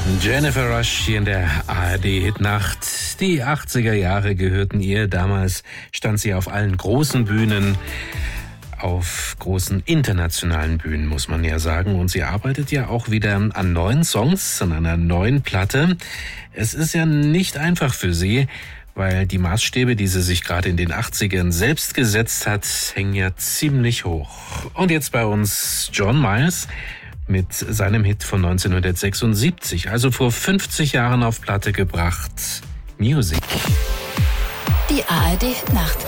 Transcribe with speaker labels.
Speaker 1: Jennifer Rush hier in der ARD-Hitnacht. Die 80er Jahre gehörten ihr. Damals stand sie auf allen großen Bühnen, auf großen internationalen Bühnen, muss man ja sagen. Und sie arbeitet ja auch wieder an neuen Songs, an einer neuen Platte. Es ist ja nicht einfach für sie, weil die Maßstäbe, die sie sich gerade in den 80ern selbst gesetzt hat, hängen ja ziemlich hoch. Und jetzt bei uns John Myers mit seinem Hit von 1976, also vor 50 Jahren auf Platte gebracht, Music.
Speaker 2: Die ARD Hitnacht.